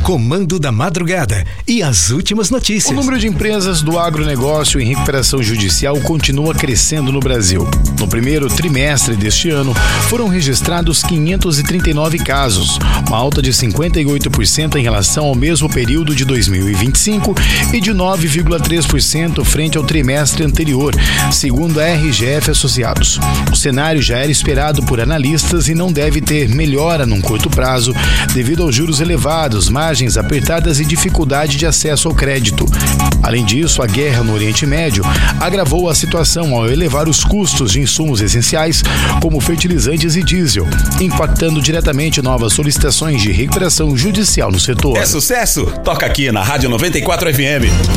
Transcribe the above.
Comando da Madrugada e as últimas notícias. O número de empresas do agronegócio em recuperação judicial continua crescendo no Brasil. No primeiro trimestre deste ano, foram registrados 539 casos, uma alta de 58% em relação ao mesmo período de 2025 e de 9,3% frente ao trimestre anterior, segundo a RGF Associados. O cenário já era esperado por analistas e não deve ter melhora num curto prazo, devido aos juros elevados, margens apertadas e dificuldade de acesso ao crédito. Além disso, a guerra no Oriente Médio agravou a situação ao elevar os custos de insumos essenciais, como fertilizantes e diesel, impactando diretamente novas solicitações de recuperação judicial no setor. É sucesso? Toca aqui na Rádio 94 FM.